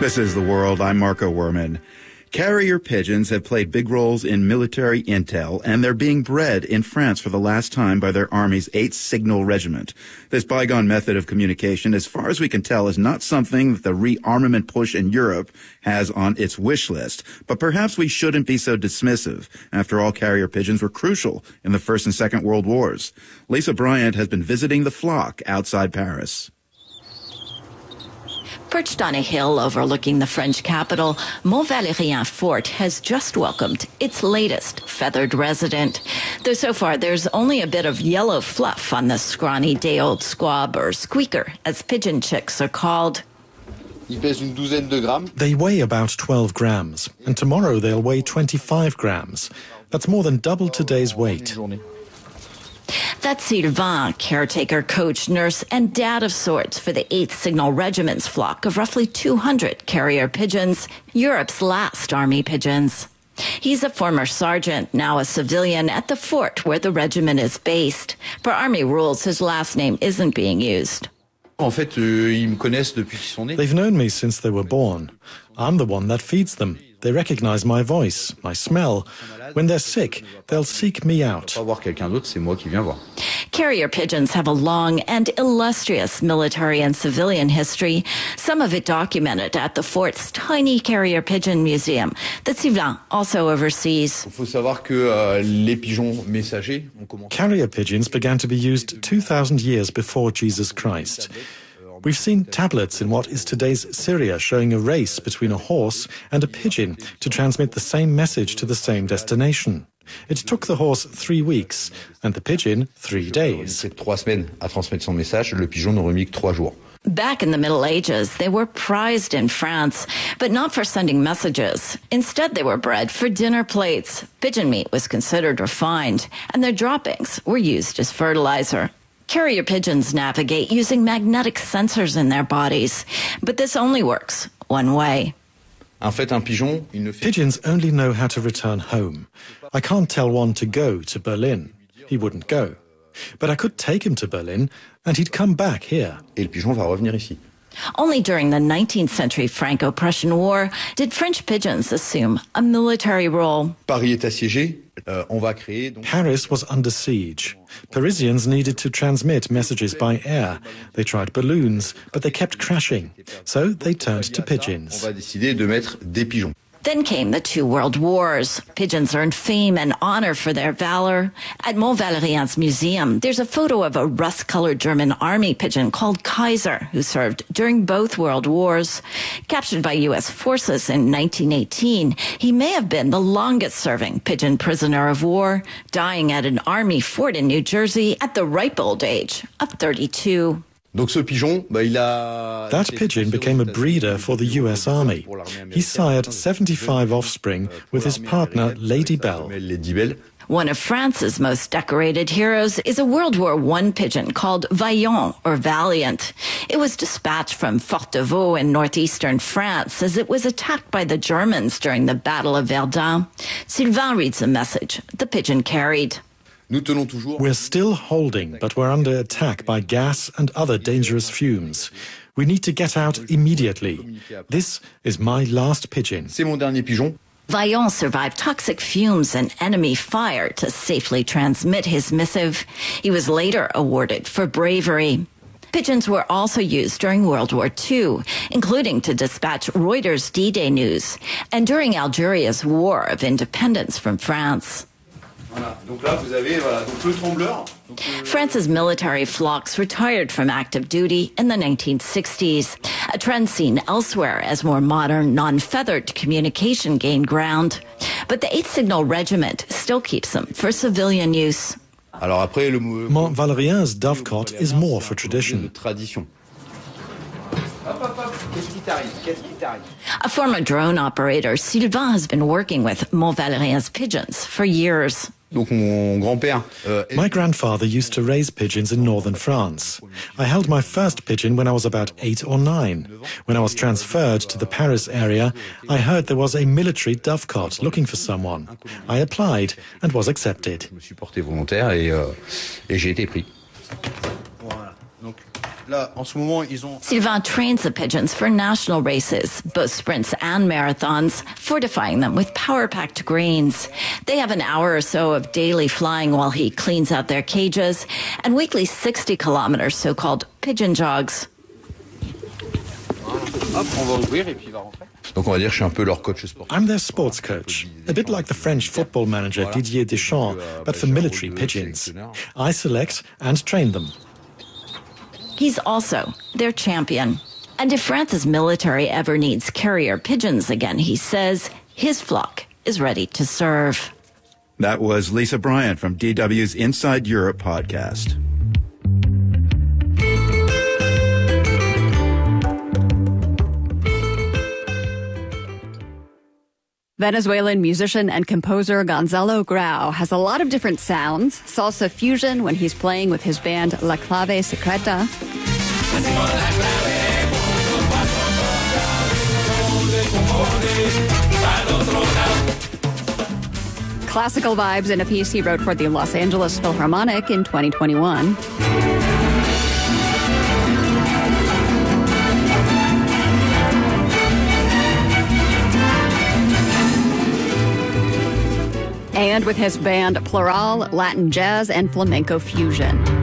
This is The World. I'm Marco Werman. Carrier pigeons have played big roles in military intel, and they're being bred in France for the last time by their army's 8th Signal Regiment. This bygone method of communication, as far as we can tell, is not something that the rearmament push in Europe has on its wish list. But perhaps we shouldn't be so dismissive. After all, carrier pigeons were crucial in the First and Second World Wars. Lisa Bryant has been visiting the flock outside Paris. Perched on a hill overlooking the French capital, Mont Valérien Fort has just welcomed its latest feathered resident. Though so far there's only a bit of yellow fluff on the scrawny day-old squab, or squeaker, as pigeon chicks are called. They weigh about 12 grams, and tomorrow they'll weigh 25 grams. That's more than double today's weight. That's Sylvain, caretaker, coach, nurse, and dad of sorts for the 8th Signal Regiment's flock of roughly 200 carrier pigeons, Europe's last army pigeons. He's a former sergeant, now a civilian, at the fort where the regiment is based. Per army rules, his last name isn't being used. They've known me since they were born. I'm the one that feeds them. They recognize my voice, my smell. When they're sick, they'll seek me out. Carrier pigeons have a long and illustrious military and civilian history, some of it documented at the fort's tiny carrier pigeon museum that Sylvain also oversees. Carrier pigeons began to be used 2,000 years before Jesus Christ. We've seen tablets in what is today's Syria showing a race between a horse and a pigeon to transmit the same message to the same destination. It took the horse 3 weeks and the pigeon 3 days. Back in the Middle Ages, they were prized in France, but not for sending messages. Instead, they were bred for dinner plates. Pigeon meat was considered refined, and their droppings were used as fertilizer. Carrier pigeons navigate using magnetic sensors in their bodies, but this only works one way. Pigeons only know how to return home. I can't tell one to go to Berlin. He wouldn't go. But I could take him to Berlin, and he'd come back here. Only during the 19th century Franco-Prussian War did French pigeons assume a military role. Paris was under siege. Parisians needed to transmit messages by air. They tried balloons, but they kept crashing. So they turned to pigeons. Then came the 2 world wars. Pigeons earned fame and honor for their valor. At Mont Valérien's museum, there's a photo of a rust-colored German army pigeon called Kaiser, who served during both world wars. Captured by U.S. forces in 1918, he may have been the longest-serving pigeon prisoner of war, dying at an army fort in New Jersey at the ripe old age of 32. That pigeon became a breeder for the U.S. Army. He sired 75 offspring with his partner, Lady Bell. One of France's most decorated heroes is a World War I pigeon called Vaillant, or Valiant. It was dispatched from Fort de Vaux in northeastern France as it was attacked by the Germans during the Battle of Verdun. Sylvain reads the message the pigeon carried. We're still holding, but we're under attack by gas and other dangerous fumes. We need to get out immediately. This is my last pigeon. Vaillant survived toxic fumes and enemy fire to safely transmit his missive. He was later awarded for bravery. Pigeons were also used during World War II, including to dispatch Reuters D-Day news, and during Algeria's War of Independence from France. France's military flocks retired from active duty in the 1960s, a trend seen elsewhere as more modern, non-feathered communication gained ground. But the 8th Signal Regiment still keeps them for civilian use. Mont Valérien's dovecot is more for tradition. A former drone operator, Sylvain has been working with Mont Valérien's pigeons for years. My grandfather used to raise pigeons in northern France. I held my first pigeon when I was about 8 or 9. When I was transferred to the Paris area, I heard there was a military dovecot looking for someone. I applied and was accepted. Sylvain trains the pigeons for national races, both sprints and marathons, fortifying them with power-packed grains. They have an hour or so of daily flying while he cleans out their cages, and weekly 60-kilometer so-called pigeon jogs. I'm their sports coach, a bit like the French football manager Didier Deschamps, but for military pigeons. I select and train them. He's also their champion. And if France's military ever needs carrier pigeons again, he says, his flock is ready to serve. That was Lisa Bryant from DW's Inside Europe podcast. Venezuelan musician and composer Gonzalo Grau has a lot of different sounds. Salsa fusion when he's playing with his band La Clave Secreta. Classical vibes in a piece he wrote for the Los Angeles Philharmonic in 2021. And with his band Plural, Latin jazz and flamenco fusion.